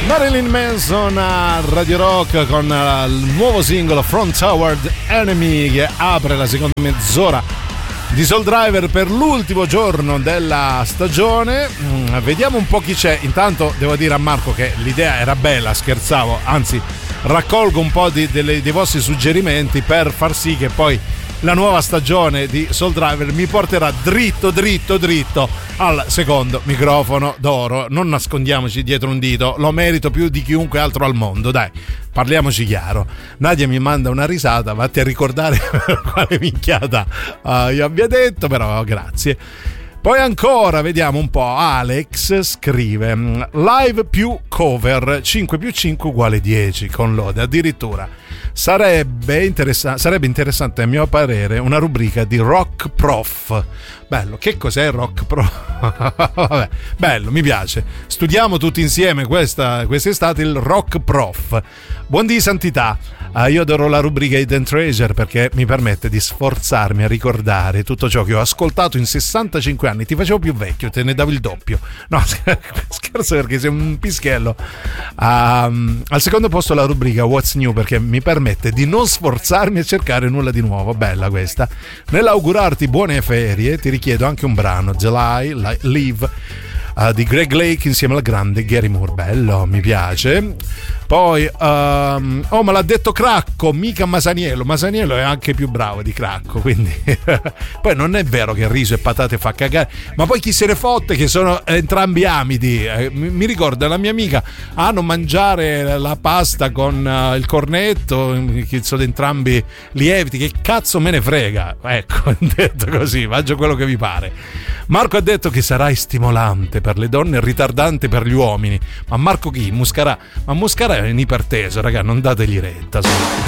Marilyn Manson a Radio Rock con il nuovo singolo Front Toward Enemy che apre la seconda mezz'ora di Soul Driver per l'ultimo giorno della stagione. Vediamo un po' chi c'è. Intanto devo dire a Marco che l'idea era bella, scherzavo, anzi raccolgo un po' dei vostri suggerimenti per far sì che poi la nuova stagione di Soul Driver mi porterà dritto al secondo microfono d'oro. Non nascondiamoci dietro un dito, lo merito più di chiunque altro al mondo, dai, parliamoci chiaro. Nadia mi manda una risata, vatti a ricordare quale minchiata io abbia detto, però grazie. Poi ancora, vediamo un po', Alex scrive live più cover 5 più 5 uguale 10 con lode, addirittura. Sarebbe interessante a mio parere una rubrica di Rock Prof. Bello, che cos'è Rock Prof? Vabbè, bello, mi piace. Studiamo tutti insieme quest'estate il Rock Prof. Buondì santità. Io adoro la rubrica Hidden Treasure perché mi permette di sforzarmi a ricordare tutto ciò che ho ascoltato in 65 anni. Ti facevo più vecchio, te ne davo il doppio. No, scherzo, perché sei un pischello. Al secondo posto la rubrica What's New perché mi permette di non sforzarmi a cercare nulla di nuovo. Bella questa. Nell'augurarti buone ferie ti richiedo anche un brano, July Live di Greg Lake insieme al grande Gary Moore. Bello, mi piace. Poi ma l'ha detto Cracco, mica Masaniello è anche più bravo di Cracco, quindi poi non è vero che riso e patate fa cagare, ma poi chi se ne fotte che sono entrambi amidi. Mi ricorda la mia amica non mangiare la pasta con il cornetto, che sono entrambi lieviti, che cazzo me ne frega, ecco, detto così, mangio quello che vi pare. Marco ha detto che sarai stimolante per le donne e ritardante per gli uomini, ma Marco chi? Muscarà? Ma Muscarà è un iperteso, raga, non dategli retta.